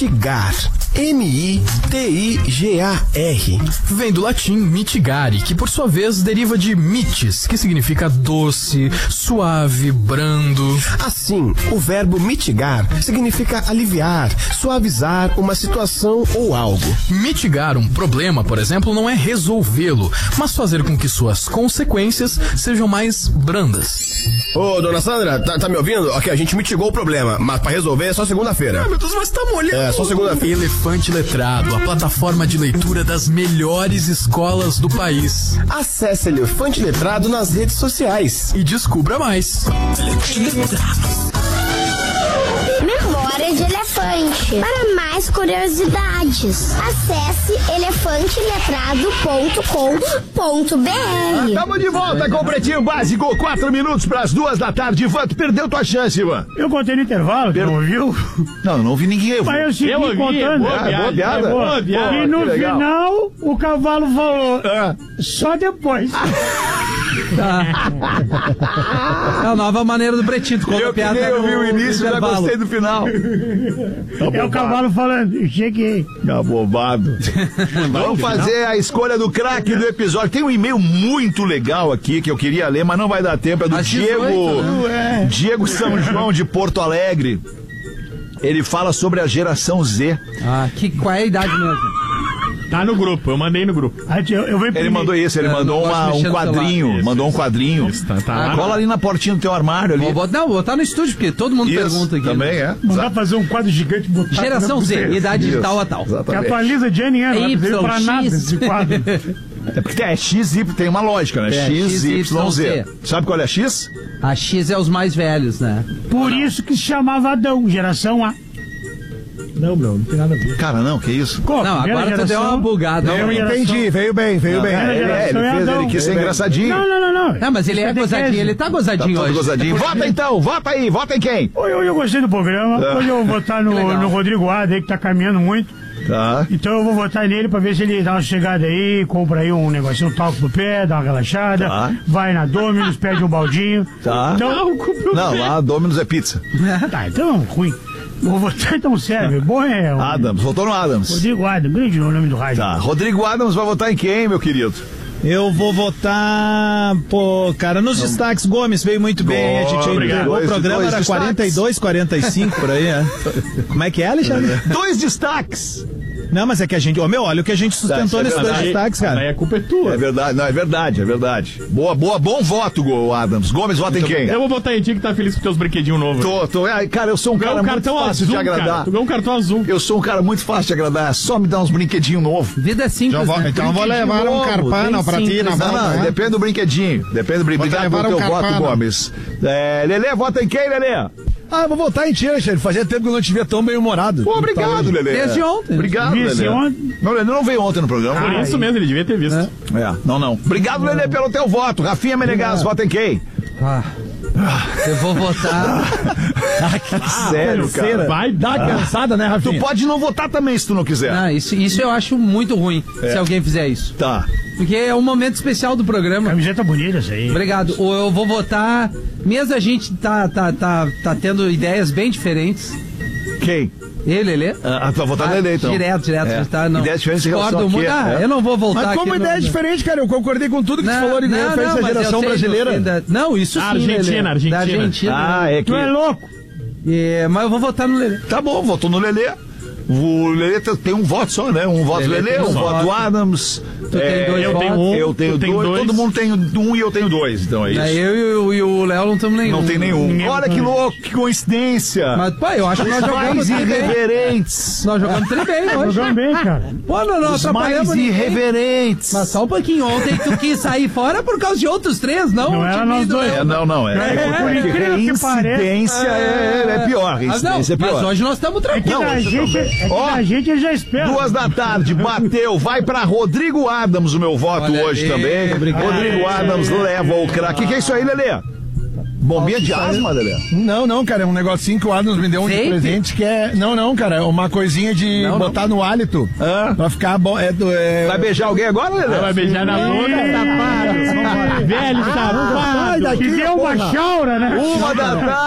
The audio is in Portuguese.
Mitigar. M-I-T-I-G-A-R. Vem do latim mitigare, que por sua vez deriva de mitis, que significa doce, suave, brando. Assim, o verbo mitigar significa aliviar, suavizar uma situação ou algo. Mitigar um problema, por exemplo, não é resolvê-lo, mas fazer com que suas consequências sejam mais brandas. Ô, dona Sandra, tá me ouvindo? Ok, a gente mitigou o problema, mas pra resolver é só segunda-feira. Ah, meu Deus, mas tá molhando. É, só segunda-feira. Elefante Letrado, a plataforma de leitura das melhores escolas do país. Acesse Elefante Letrado nas redes sociais. E descubra mais. Memória de Elefante. Para mais curiosidades, acesse elefanteletrado.com.br. Tamo de volta com o Pretinho Básico, 4 minutos pras 2 da tarde. Ivan, tu perdeu tua chance, Ivan. Eu contei no intervalo, não ouviu? Não ouvi ninguém. Mas eu segui contando. Boa piada. E no final, o cavalo falou, só depois. É a nova maneira do Pretinho. Eu queria ouvir o início, já gostei do final. É o cavalo falando, cheguei. Abobado. Vamos fazer a escolha do craque do episódio. Tem um e-mail muito legal aqui que eu queria ler, mas não vai dar tempo. É do Diego São João de Porto Alegre. Ele fala sobre a geração Z. Qual é a idade mesmo? Tá no grupo, eu mandei no grupo. Ele mandou isso, ele mandou um quadrinho. Mandou um quadrinho. Cola ali na portinha do teu armário ali. Vou botar no estúdio, porque todo mundo pergunta aqui. Também é. Mandar fazer um quadro gigante. Botar Geração Z, idade de tal a tal. Que atualiza de ano em ano, não veio pra nada esse quadro. É porque é X, Y, tem uma lógica, né? X, Y, Z. Sabe qual é a X? A X é os mais velhos, né? Por isso que se chamava Adão, geração A. Não tem nada a ver. Cara, não, que isso? Não, agora tu deu uma bugada. Eu entendi, veio bem. Ele quis ser engraçadinho. Não. Mas ele é gozadinho, ele tá gozadinho hoje. Gozadinho. Vota então, vota aí, vota em quem? Hoje eu gostei do programa, hoje eu vou votar no Rodrigo Ada aí, que tá caminhando muito. Tá. Então eu vou votar nele pra ver se ele dá uma chegada aí, compra aí um negocinho, um talco pro pé, dá uma relaxada, vai na Domino's, pede um baldinho. Tá. Então, não, lá Domino's é pizza. Tá, então ruim. Vou votar então serve. Bom é. Adams, votou no Adams. Rodrigo Adams, grande o nome do rádio. Tá, Rodrigo Adams vai votar em quem, meu querido? Eu vou votar, nos destaques. Gomes veio muito bem, a gente entregou. O programa era 42, 45 por aí, né? Como é que é, Alexandre? 2 destaques. Não, mas é que a gente, olha o que a gente sustentou nesses 2 destaques, cara. Aí a culpa é tua. É verdade, não, é verdade. Boa, bom voto, Adams. Gomes, vota em quem? Eu vou votar em ti que tá feliz com teus brinquedinhos novos. Cara, eu sou um cara muito fácil de agradar. Tu ganhou um cartão azul. Eu sou um cara muito fácil de agradar, só me dá uns brinquedinhos novos. Vida é simples, Então eu vou levar um carpano pra ti na volta. Não, depende do brinquedinho. Obrigado pelo teu voto, Gomes. Lelê, vota em quem, Lelê? Vou votar em ti, Alexandre. Fazia tempo que eu não te via tão bem-humorado. Pô, obrigado, Lelê. Desde ontem. Obrigado, Lelê. Não, Lelê não veio ontem no programa. Por isso mesmo, ele devia ter visto. Não. Obrigado, Lelê, pelo teu voto. Rafinha Menegas, vota em quem? Eu vou votar. Sério, cara. Vai dar cansada, né, Rafinha? Tu pode não votar também se tu não quiser. Isso eu acho muito ruim, se alguém fizer isso. Tá. Porque é um momento especial do programa. Camiseta bonita essa aí. Obrigado. Eu vou votar, mesmo a gente tá tendo ideias bem diferentes. Quem? Ele, Lelê? Tu vai votar no Lelê, então. Direto. Tá, não. Ideias diferentes em relação Discordo muito. Eu não vou voltar Mas como aqui. ideia diferente, cara? Eu concordei com tudo que tu falou. Ninguém fez essa geração brasileira. Não, isso sim, Argentina. Da Argentina. É que... Tu é louco? Mas eu vou votar no Lelê. Tá bom, votou no Lelê. O Lelê tem um voto só, né? Um voto Lelê, um voto Adams. Tu tem 2 votos. Eu tenho 2. Todo mundo tem 1 e eu tenho 2. Então é isso. Eu e o Léo não temos nenhum. Não tem nenhum. Olha que louco, que coincidência. Mas, pai, eu acho que nós jogamos irreverentes. Nós jogamos tri bem hoje. Jogamos bem, cara. Não atrapalhamos mais irreverentes. Mas só um pouquinho. Ontem tu quis sair fora por causa de outros 3, não? Não era nós 2. Não. Reincidência é pior. Reincidência é pior. Mas hoje nós estamos tranquilos. A gente já espera. 2 da tarde, bateu. Vai pra Rodrigo Adams o meu voto hoje também. Obrigado. Rodrigo Adams leva o craque. Que é isso aí, Lelê? Bombinha de asma, Lelê? Não, cara, é um negocinho que o Adams me deu de presente que é... Não, cara, é uma coisinha de botar no hálito. Pra ficar bom. Vai beijar alguém agora, Lelê? Vai beijar na boca, safado. Velho, safado. Que deu uma chaura, né? 1 da tarde.